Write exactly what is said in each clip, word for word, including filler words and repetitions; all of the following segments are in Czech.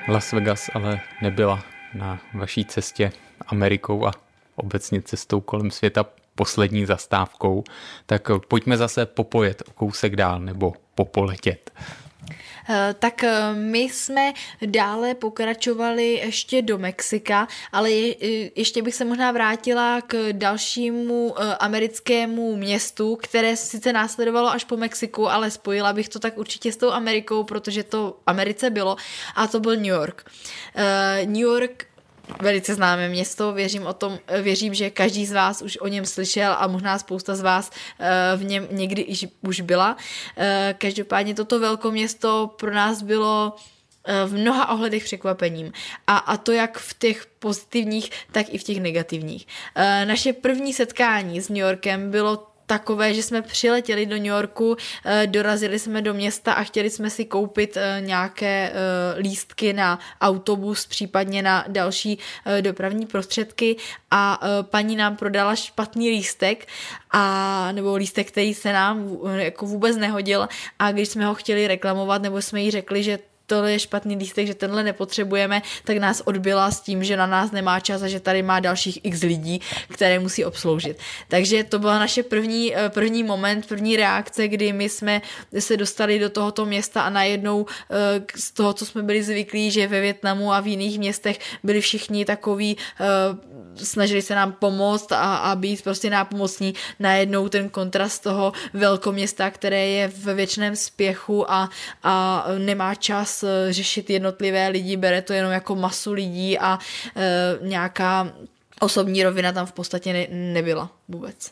Las Vegas ale nebyla na vaší cestě Amerikou a obecně cestou kolem světa poslední zastávkou, tak pojďme zase popojet o kousek dál nebo popoletět. Tak my jsme dále pokračovali ještě do Mexika, ale je, ještě bych se možná vrátila k dalšímu americkému městu, které sice následovalo až po Mexiku, ale spojila bych to tak určitě s tou Amerikou, protože to v Americe bylo, a to byl New York. New York, velice známé město, věřím o tom, věřím, že každý z vás už o něm slyšel a možná spousta z vás v něm někdy už byla. Každopádně toto velkoměsto pro nás bylo v mnoha ohledech překvapením. A, a to jak v těch pozitivních, tak i v těch negativních. Naše první setkání s New Yorkem bylo takové, že jsme přiletěli do New Yorku, dorazili jsme do města a chtěli jsme si koupit nějaké lístky na autobus, případně na další dopravní prostředky, a paní nám prodala špatný lístek, a, nebo lístek, který se nám jako vůbec nehodil, a když jsme ho chtěli reklamovat, nebo jsme jí řekli, že tohle je špatný lístek, že tenhle nepotřebujeme, tak nás odbyla s tím, že na nás nemá čas a že tady má dalších x lidí, které musí obsloužit. Takže to byla naše první, první moment, první reakce, kdy my jsme se dostali do tohoto města a najednou z toho, co jsme byli zvyklí, že ve Vietnamu a v jiných městech byli všichni takový, snažili se nám pomoct a, a být prostě nápomocní, najednou ten kontrast toho velkoměsta, které je ve věčném spěchu a, a nemá čas řešit jednotlivé lidi, bere to jenom jako masu lidí a e, nějaká osobní rovina tam v podstatě ne, nebyla vůbec.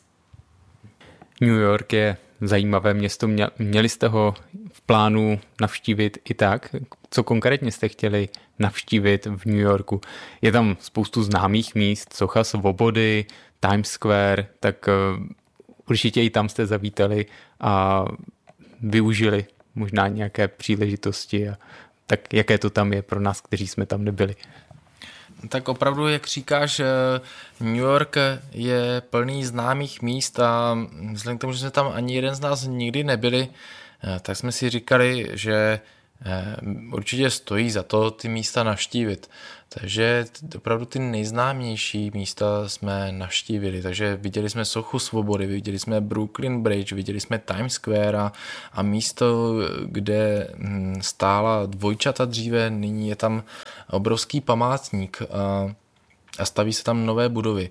New York je zajímavé město, měli jste ho v plánu navštívit i tak? Co konkrétně jste chtěli navštívit v New Yorku? Je tam spoustu známých míst, Socha Svobody, Times Square, tak určitě i tam jste zavítali a využili možná nějaké příležitosti. A tak jaké to tam je pro nás, kteří jsme tam nebyli? Tak opravdu, jak říkáš, New York je plný známých míst a vzhledem k tomu, že jsme tam ani jeden z nás nikdy nebyli, tak jsme si říkali, že určitě stojí za to ty místa navštívit. Takže opravdu ty nejznámější místa jsme navštívili. Takže viděli jsme Sochu Svobody, viděli jsme Brooklyn Bridge, viděli jsme Times Square a, a místo, kde stála dvojčata dříve, nyní je tam obrovský památník a, a staví se tam nové budovy.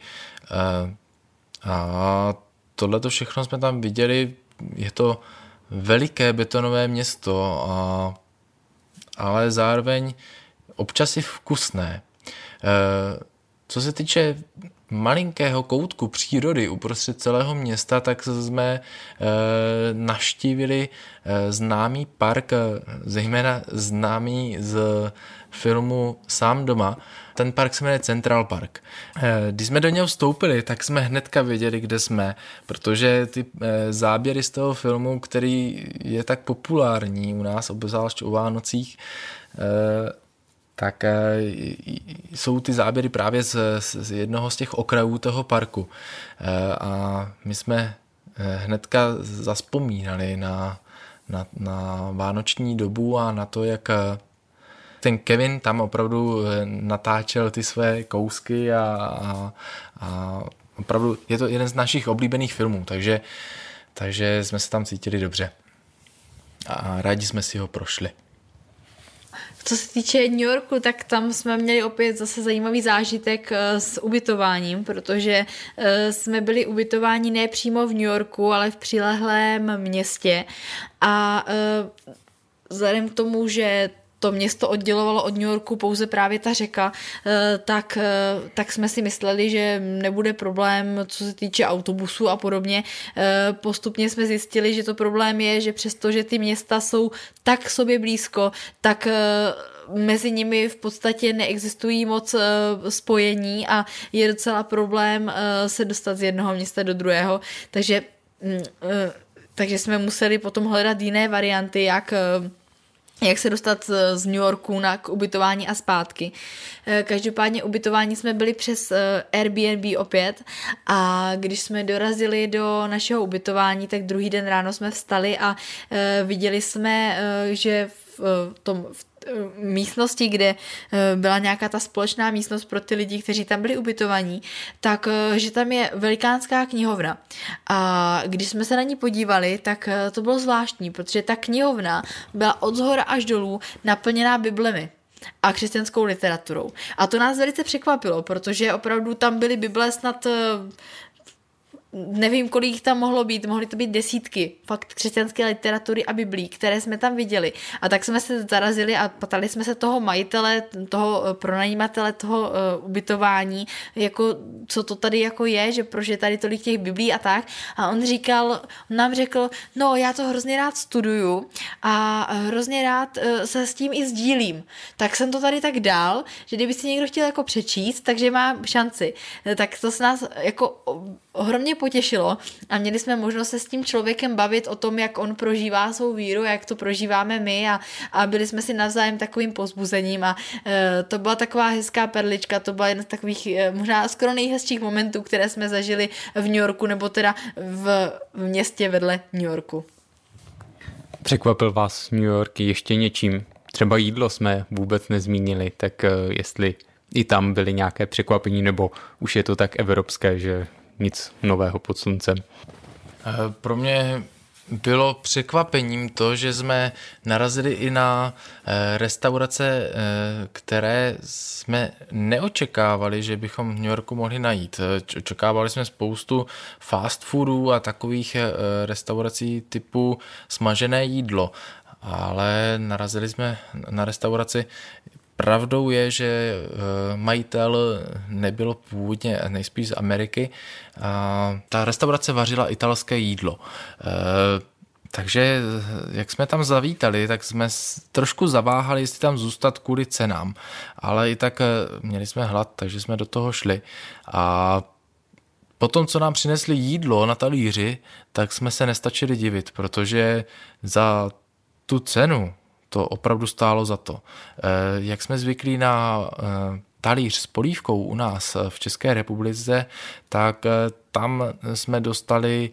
A, a tohleto všechno jsme tam viděli. Je to veliké betonové město, a, ale zároveň občas je vkusné. Co se týče malinkého koutku přírody uprostřed celého města, tak jsme navštívili známý park, zejména známý z filmu Sám doma. Ten park se jmenuje Central Park. Když jsme do něho vstoupili, tak jsme hnedka věděli, kde jsme, protože ty záběry z toho filmu, který je tak populární u nás, obzvlášť o Vánocích, tak jsou ty záběry právě z, z jednoho z těch okrajů toho parku. A my jsme hnedka zazpomínali na, na, na vánoční dobu a na to, jak ten Kevin tam opravdu natáčel ty své kousky a, a, a opravdu je to jeden z našich oblíbených filmů, takže, takže jsme se tam cítili dobře a rádi jsme si ho prošli. Co se týče New Yorku, tak tam jsme měli opět zase zajímavý zážitek s ubytováním, protože jsme byli ubytováni ne přímo v New Yorku, ale v přilehlém městě, a vzhledem k tomu, že to město oddělovalo od New Yorku pouze právě ta řeka, tak, tak jsme si mysleli, že nebude problém, co se týče autobusů a podobně. Postupně jsme zjistili, že to problém je, že přestože ty města jsou tak sobě blízko, tak mezi nimi v podstatě neexistují moc spojení a je docela problém se dostat z jednoho města do druhého. Takže, takže jsme museli potom hledat jiné varianty, jak jak se dostat z New Yorku na, k ubytování a zpátky. Každopádně ubytování jsme byli přes Airbnb opět, a když jsme dorazili do našeho ubytování, tak druhý den ráno jsme vstali a viděli jsme, že v tom v místnosti, kde byla nějaká ta společná místnost pro ty lidi, kteří tam byli ubytovaní, tak že tam je velikánská knihovna. A když jsme se na ní podívali, tak to bylo zvláštní, protože ta knihovna byla od zhora až dolů naplněná biblemi a křesťanskou literaturou. A to nás velice překvapilo, protože opravdu tam byly bible snad nevím, kolik tam mohlo být, mohly to být desítky fakt křesťanské literatury a biblí, které jsme tam viděli. A tak jsme se zarazili a ptali jsme se toho majitele, toho pronajímatele toho uh, ubytování, jako co to tady jako je, že proč je tady tolik těch biblí a tak. A on říkal, on nám řekl, no já to hrozně rád studuju a hrozně rád uh, se s tím i sdílím. Tak jsem to tady tak dal, že kdyby si někdo chtěl jako přečíst, takže má šanci. Tak to s nás jako ohromně potěšilo a měli jsme možnost se s tím člověkem bavit o tom, jak on prožívá svou víru, jak to prožíváme my a, a byli jsme si navzájem takovým povzbuzením a e, to byla taková hezká perlička, to byla jedna z takových e, možná skoro nejhezčích momentů, které jsme zažili v New Yorku nebo teda v, v městě vedle New Yorku. Překvapil vás New York ještě něčím? Třeba jídlo jsme vůbec nezmínili, tak e, jestli i tam byly nějaké překvapení nebo už je to tak evropské, že nic nového pod sluncem. Pro mě bylo překvapením to, že jsme narazili i na restaurace, které jsme neočekávali, že bychom v New Yorku mohli najít. Očekávali jsme spoustu fast foodů a takových restaurací typu smažené jídlo, ale narazili jsme na restauraci. Pravdou je, že majitel nebyl původně nejspíš z Ameriky. Ta restaurace vařila italské jídlo. Takže jak jsme tam zavítali, tak jsme trošku zaváhali, jestli tam zůstat kvůli cenám. Ale i tak měli jsme hlad, takže jsme do toho šli. A potom, co nám přinesli jídlo na talíři, tak jsme se nestačili divit, protože za tu cenu to opravdu stálo za to. Jak jsme zvyklí na talíř s polívkou u nás v České republice, tak tam jsme dostali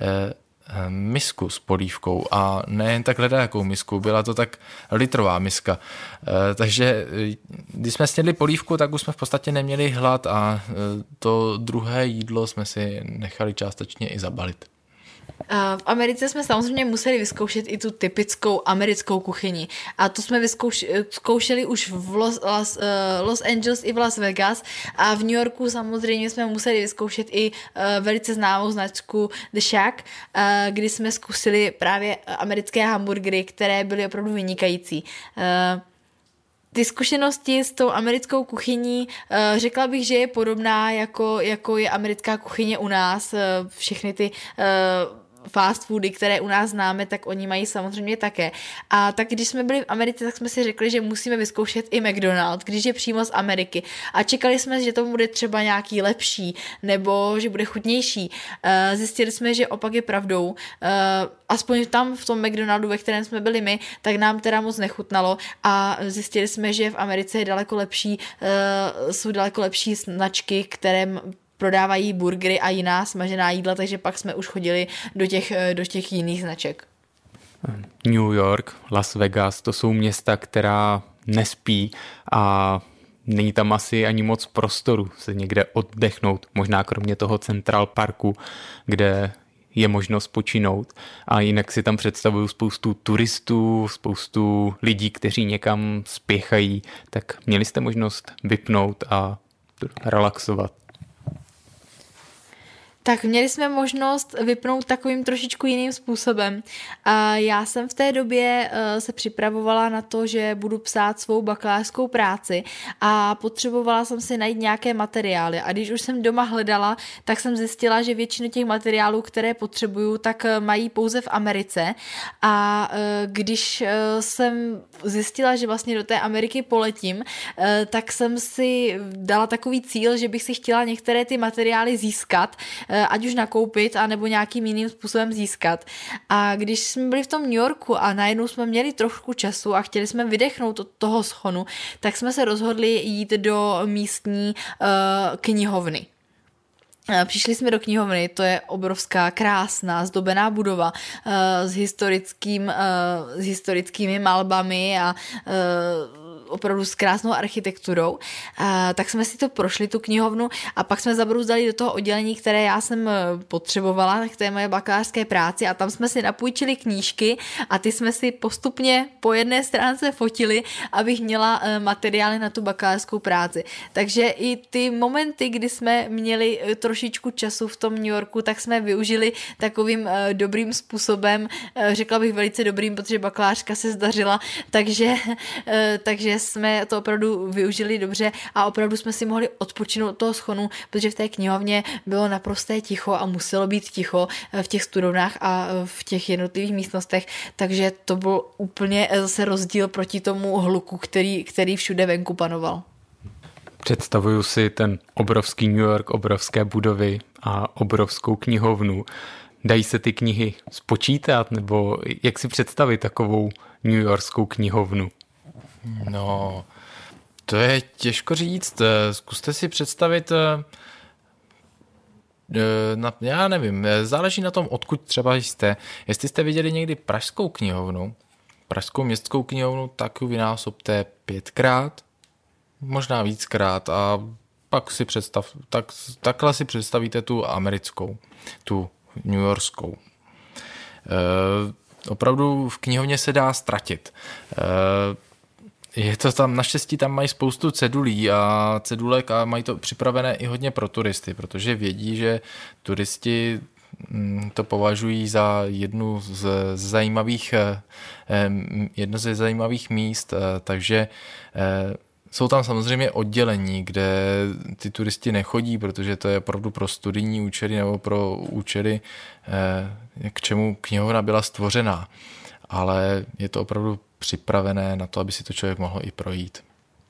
misku s polívkou a nejen tak ledajakou misku, byla to tak litrová miska. Takže když jsme snědli polívku, tak už jsme v podstatě neměli hlad a to druhé jídlo jsme si nechali částečně i zabalit. V Americe jsme samozřejmě museli vyzkoušet i tu typickou americkou kuchyni. A to jsme vyzkoušeli už v Los, Los, Los Angeles i v Las Vegas a v New Yorku samozřejmě jsme museli vyzkoušet i velice známou značku The Shack, kdy jsme zkusili právě americké hamburgery, které byly opravdu vynikající. Ty zkušenosti s tou americkou kuchyní, řekla bych, že je podobná, jako, jako je americká kuchyně u nás. Všechny ty fast foody, které u nás známe, tak oni mají samozřejmě také. A tak když jsme byli v Americe, tak jsme si řekli, že musíme vyzkoušet i McDonald's, když je přímo z Ameriky. A čekali jsme, že to bude třeba nějaký lepší, nebo že bude chutnější. Zjistili jsme, že opak je pravdou. Aspoň tam v tom McDonaldu, ve kterém jsme byli my, tak nám teda moc nechutnalo a zjistili jsme, že v Americe je daleko lepší, jsou daleko lepší značky, které prodávají burgery a jiná smažená jídla, takže pak jsme už chodili do těch, do těch jiných značek. New York, Las Vegas, to jsou města, která nespí a není tam asi ani moc prostoru se někde oddechnout, možná kromě toho Central Parku, kde je možnost počinout. A jinak si tam představuju spoustu turistů, spoustu lidí, kteří někam spěchají, tak měli jste možnost vypnout a relaxovat. Tak měli jsme možnost vypnout takovým trošičku jiným způsobem. A já jsem v té době se připravovala na to, že budu psát svou bakalářskou práci a potřebovala jsem si najít nějaké materiály. A když už jsem doma hledala, tak jsem zjistila, že většinu těch materiálů, které potřebuju, tak mají pouze v Americe. A když jsem zjistila, že vlastně do té Ameriky poletím, tak jsem si dala takový cíl, že bych si chtěla některé ty materiály získat, ať už nakoupit, anebo nějakým jiným způsobem získat. A když jsme byli v tom New Yorku a najednou jsme měli trošku času a chtěli jsme vydechnout od toho schonu, tak jsme se rozhodli jít do místní uh, knihovny. Přišli jsme do knihovny, to je obrovská, krásná, zdobená budova uh, s, historickým, uh, s historickými malbami a uh, opravdu s krásnou architekturou, a, tak jsme si to prošli, tu knihovnu, a pak jsme zabrouzdali do toho oddělení, které já jsem potřebovala k té moje bakalářské práci, a tam jsme si napůjčili knížky a ty jsme si postupně po jedné stránce fotili, abych měla materiály na tu bakalářskou práci. Takže i ty momenty, kdy jsme měli trošičku času v tom New Yorku, tak jsme využili takovým dobrým způsobem, řekla bych velice dobrým, protože bakalářka se zdařila, takže, takže jsme to opravdu využili dobře a opravdu jsme si mohli odpočinout od toho schonu, protože v té knihovně bylo naprosté ticho a muselo být ticho v těch studovnách a v těch jednotlivých místnostech, takže to byl úplně zase rozdíl proti tomu hluku, který, který všude venku panoval. Představuju si ten obrovský New York, obrovské budovy a obrovskou knihovnu. Dají se ty knihy spočítat, nebo jak si představit takovou newyorskou knihovnu? No, to je těžko říct. Zkuste si představit, já nevím, záleží na tom, odkud třeba jste. Jestli jste viděli někdy pražskou knihovnu, pražskou městskou knihovnu, tak ji vynásobte pětkrát, možná víckrát, a pak si představ, tak, takhle si představíte tu americkou, tu newyorskou. E, opravdu v knihovně se dá ztratit. E, Je to tam, naštěstí tam mají spoustu cedulí a cedulek a mají to připravené i hodně pro turisty, protože vědí, že turisti to považují za jednu z zajímavých, jedno ze zajímavých míst, takže jsou tam samozřejmě oddělení, kde ty turisti nechodí, protože to je opravdu pro studijní účely nebo pro účely, k čemu knihovna byla stvořená. Ale je to opravdu připravené na to, aby si to člověk mohl i projít.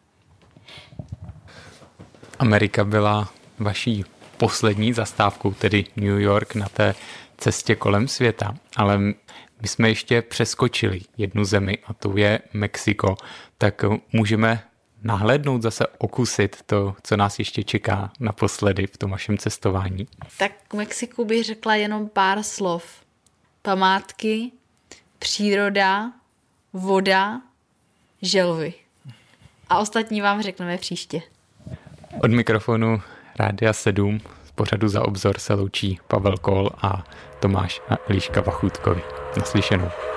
Amerika byla vaší poslední zastávkou, tedy New York, na té cestě kolem světa, ale my jsme ještě přeskočili jednu zemi a to je Mexiko, tak můžeme nahlédnout, zase okusit to, co nás ještě čeká naposledy v tom vašem cestování. Tak k Mexiku bych řekla jenom pár slov. Památky, příroda, voda, želvy. A ostatní vám řekneme příště. Od mikrofonu Rádia sedm z pořadu Za obzor se loučí Pavel Kohl a Tomáš a Eliška Vachutkovi. Naslyšenou.